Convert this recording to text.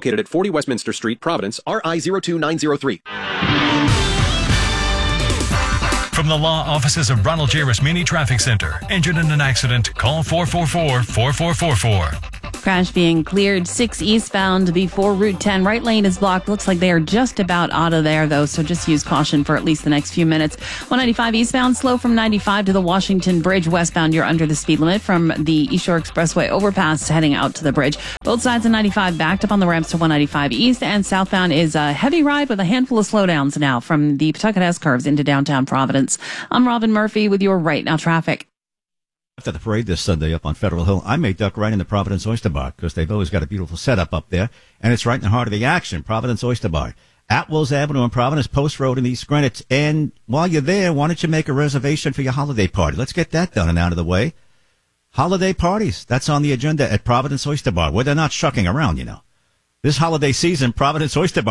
Located at 40 Westminster Street, Providence, RI 02903. From the law offices of Ronald J. Rasmini Traffic Center. Injured in an accident? Call 444-4444. Crash being cleared 6 eastbound before Route 10. Right lane is blocked. Looks like they are just about out of there, though, so just use caution for at least the next few minutes. 195 eastbound, slow from 95 to the Washington Bridge. Westbound, you're under the speed limit from the East Shore Expressway overpass heading out to the bridge. Both sides of 95 backed up on the ramps to 195 east, and southbound is a heavy ride with a handful of slowdowns now from the Pawtucket S-curves into downtown Providence. I'm Robin Murphy with your Right Now traffic. After the parade this Sunday up on Federal Hill, I may duck right into Providence Oyster Bar because they've always got a beautiful setup up there, and it's right in the heart of the action, Providence Oyster Bar. Atwells Avenue in Providence, Post Road in East Greenwich. And while you're there, why don't you make a reservation for your holiday party? Let's get that done and out of the way. Holiday parties, that's on the agenda at Providence Oyster Bar, where they're not shucking around, you know. This holiday season, Providence Oyster Bar